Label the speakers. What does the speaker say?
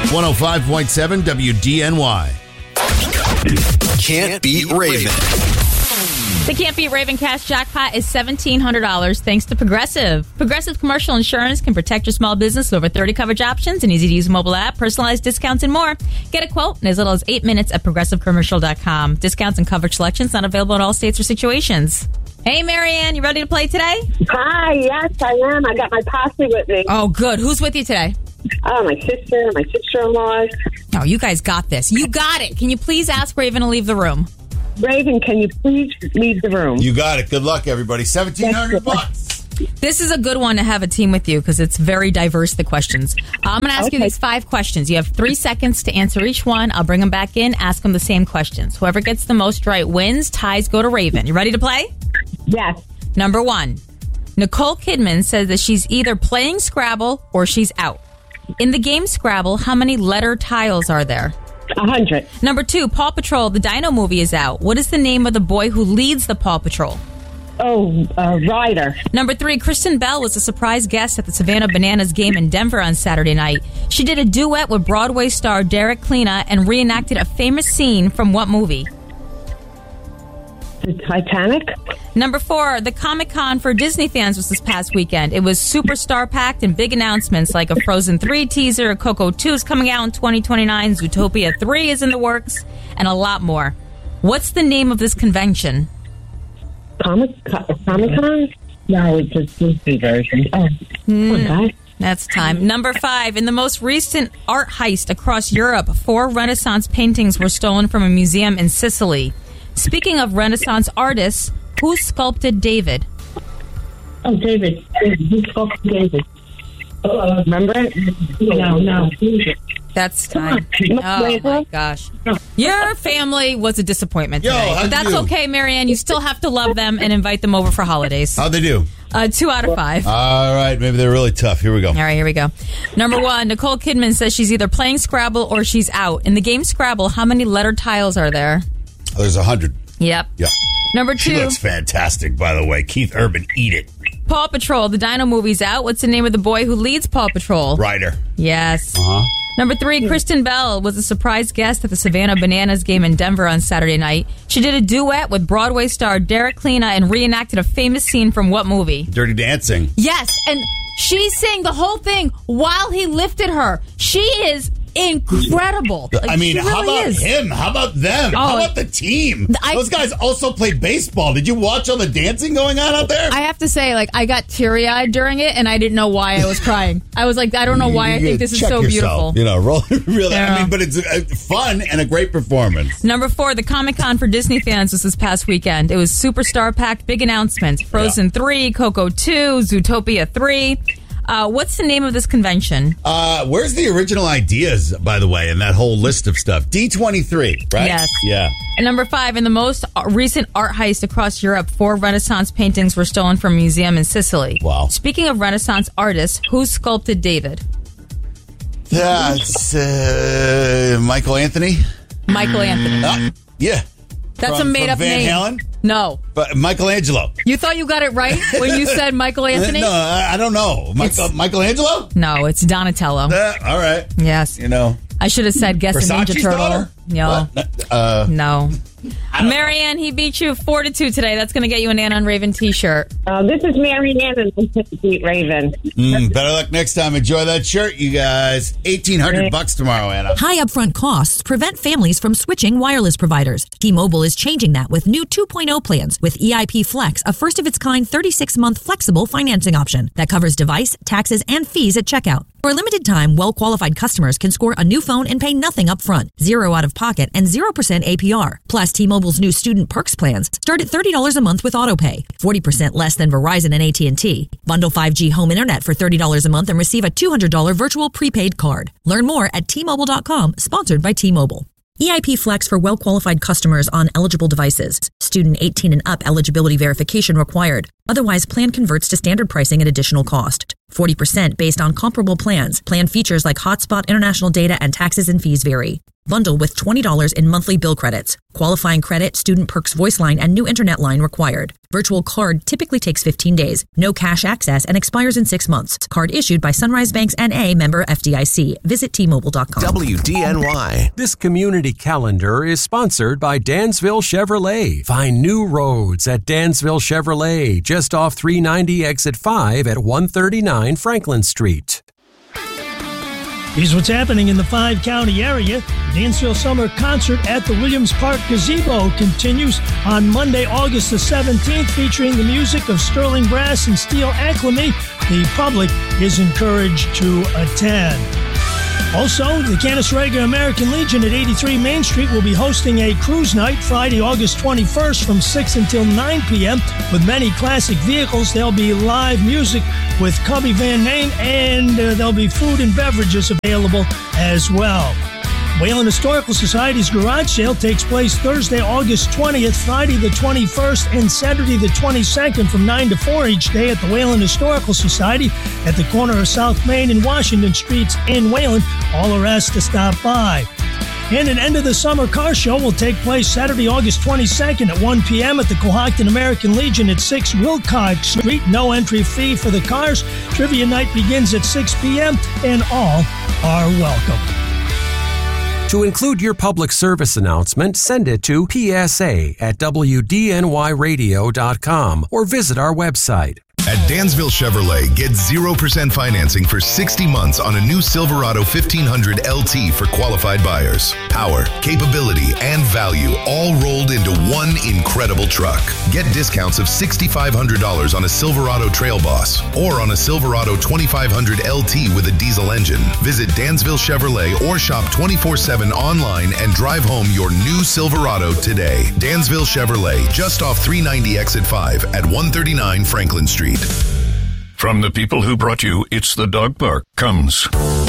Speaker 1: 105.7 WDNY.
Speaker 2: Can't beat Raven.
Speaker 3: The Can't Beat Raven cash jackpot is $1,700 thanks to Progressive. Progressive Commercial Insurance can protect your small business with over 30 coverage options, an easy-to-use mobile app, personalized discounts, and more. Get a quote in as little as 8 minutes at ProgressiveCommercial.com. Discounts and coverage selections not available in all states or situations. Hey, Marianne, you ready to play today?
Speaker 4: Hi, yes, I am. I got my posse with me.
Speaker 3: Oh, good. Who's with you today?
Speaker 4: Oh, my sister, my sister-in-law.
Speaker 3: Oh, you guys got this. You got it. Can you please ask Raven to leave the room?
Speaker 4: Raven, can you please leave the room?
Speaker 1: You got it. Good luck, everybody. $1,700.
Speaker 3: This is a good one to have a team with you because it's very diverse, the questions. I'm going to ask you these 5 questions. You have 3 seconds to answer each one. I'll bring them back in, ask them the same questions. Whoever gets the most right wins. Ties go to Raven. You ready to play?
Speaker 4: Yes.
Speaker 3: Number 1. Nicole Kidman says that she's either playing Scrabble or she's out. In the game Scrabble, how many letter tiles are there?
Speaker 4: 100.
Speaker 3: Number 2, Paw Patrol, the Dino movie is out. What is the name of the boy who leads the Paw Patrol?
Speaker 4: Ryder.
Speaker 3: Number 3, Kristen Bell was a surprise guest at the Savannah Bananas game in Denver on Saturday night. She did a duet with Broadway star Derek Klena and reenacted a famous scene from what movie?
Speaker 4: The Titanic.
Speaker 3: Number 4, the Comic-Con for Disney fans was this past weekend. It was super star-packed and big announcements like a Frozen 3 teaser, Coco 2 is coming out in 2029, Zootopia 3 is in the works, and a lot more. What's the name of this convention?
Speaker 4: Comic-Con? No, it's a Disney version. Oh, okay.
Speaker 3: That's time. Number 5, in the most recent art heist across Europe, 4 Renaissance paintings were stolen from a museum in Sicily. Speaking of Renaissance artists, who sculpted David?
Speaker 4: Oh, David. Who sculpted David? Remember it? No.
Speaker 3: That's time. Oh, my gosh. Your family was a disappointment today. But that's okay, Marianne. You still have to love them and invite them over for holidays.
Speaker 1: How'd they do?
Speaker 3: 2 out of 5.
Speaker 1: All right. Maybe they're really tough. Here we go.
Speaker 3: All right, here we go. Number 1, Nicole Kidman says she's either playing Scrabble or she's out. In the game Scrabble, how many letter tiles are there?
Speaker 1: There's 100.
Speaker 3: Yep.
Speaker 1: Yeah.
Speaker 3: Number 2.
Speaker 1: She looks fantastic, by the way. Keith Urban, eat it.
Speaker 3: Paw Patrol, the Dino movie's out. What's the name of the boy who leads Paw Patrol?
Speaker 1: Ryder.
Speaker 3: Yes.
Speaker 1: Uh-huh.
Speaker 3: Number 3, Kristen Bell was a surprise guest at the Savannah Bananas game in Denver on Saturday night. She did a duet with Broadway star Derek Klena and reenacted a famous scene from what movie?
Speaker 1: Dirty Dancing.
Speaker 3: Yes, and she sang the whole thing while he lifted her. She is incredible. Like,
Speaker 1: I mean,
Speaker 3: she really
Speaker 1: how about
Speaker 3: is.
Speaker 1: him? How about them? How about the team? Those guys also played baseball. Did you watch all the dancing going on out there?
Speaker 3: I have to say, like, I got teary-eyed during it, and I didn't know why I was crying. I was like, I don't know why I think this is so beautiful.
Speaker 1: You know, really.
Speaker 3: Yeah.
Speaker 1: I mean, but it's fun and a great performance.
Speaker 3: Number 4, the Comic-Con for Disney fans was this past weekend. It was super star-packed, big announcements. Frozen 3, Coco 2, Zootopia 3. What's the name of this convention?
Speaker 1: Where's the original ideas, by the way, in that whole list of stuff? D23, right?
Speaker 3: Yes.
Speaker 1: Yeah.
Speaker 3: And number 5, in the most recent art heist across Europe, 4 Renaissance paintings were stolen from a museum in Sicily.
Speaker 1: Wow.
Speaker 3: Speaking of Renaissance artists, who sculpted David?
Speaker 1: That's Michael Anthony.
Speaker 3: Michael Anthony.
Speaker 1: Yeah.
Speaker 3: That's a made-up
Speaker 1: Van
Speaker 3: name.
Speaker 1: Halen?
Speaker 3: No.
Speaker 1: But Michelangelo.
Speaker 3: You thought you got it right when you said Michael Anthony?
Speaker 1: No, I don't know. Michelangelo?
Speaker 3: No, it's Donatello.
Speaker 1: All right.
Speaker 3: Yes.
Speaker 1: You know.
Speaker 3: I should have said guess a Ninja
Speaker 1: Versace's
Speaker 3: Turtle.
Speaker 1: daughter?
Speaker 3: No. Marianne, he beat you 4-2 today. That's going to get you an Anna and Raven t-shirt.
Speaker 4: This is Marianne and I'm to beat Raven.
Speaker 1: Better luck next time. Enjoy that shirt, you guys. $1,800 tomorrow, Anna.
Speaker 5: High upfront costs prevent families from switching wireless providers. T-Mobile is changing that with new 2.0 plans with EIP Flex, a first-of-its-kind 36-month flexible financing option that covers device, taxes, and fees at checkout. For a limited time, well-qualified customers can score a new phone and pay nothing up front, 0 out of pocket, and 0% APR. Plus, T-Mobile's new Student Perks plans start at $30 a month with AutoPay, 40% less than Verizon and AT&T. Bundle 5G home internet for $30 a month and receive a $200 virtual prepaid card. Learn more at T-Mobile.com, sponsored by T-Mobile. EIP Flex for well-qualified customers on eligible devices. Student 18 and up eligibility verification required. Otherwise, plan converts to standard pricing at additional cost. 40% based on comparable plans. Plan features like hotspot, international data, and taxes and fees vary. Bundle with $20 in monthly bill credits. Qualifying credit, Student Perks voice line, and new internet line required. Virtual card typically takes 15 days. No cash access and expires in 6 months. Card issued by Sunrise Banks N.A. member FDIC. Visit T-Mobile.com.
Speaker 2: WDNY. This community calendar is sponsored by Dansville Chevrolet. Find new roads at Dansville Chevrolet, just off 390 exit 5 at 139 Franklin Street.
Speaker 6: Here's what's happening in the 5-county area. The Dansville Summer Concert at the Williams Park Gazebo continues on Monday, August the 17th, featuring the music of Sterling Brass and Steel Acclamy. The public is encouraged to attend. Also, the Canasrega American Legion at 83 Main Street will be hosting a cruise night Friday, August 21st from 6 until 9 p.m. With many classic vehicles. There'll be live music with Cubby Van Name, and there'll be food and beverages available as well. Wayland Historical Society's garage sale takes place Thursday, August 20th, Friday the 21st, and Saturday the 22nd from 9 to 4 each day at the Wayland Historical Society at the corner of South Main and Washington Streets in Wayland. All are asked to stop by. And an end of the summer car show will take place Saturday, August 22nd at 1 p.m. at the Cohocton American Legion at 6 Wilcox Street. No entry fee for the cars. Trivia night begins at 6 p.m. and all are welcome.
Speaker 2: To include your public service announcement, send it to psa@wdnyradio.com or visit our website.
Speaker 7: At Dansville Chevrolet, get 0% financing for 60 months on a new Silverado 1500 LT for qualified buyers. Power, capability, and value all rolled into one incredible truck. Get discounts of $6,500 on a Silverado Trail Boss or on a Silverado 2500 LT with a diesel engine. Visit Dansville Chevrolet or shop 24/7 online and drive home your new Silverado today. Dansville Chevrolet, just off 390 exit 5 at 139 Franklin Street.
Speaker 8: From the people who brought you It's the Dog Park comes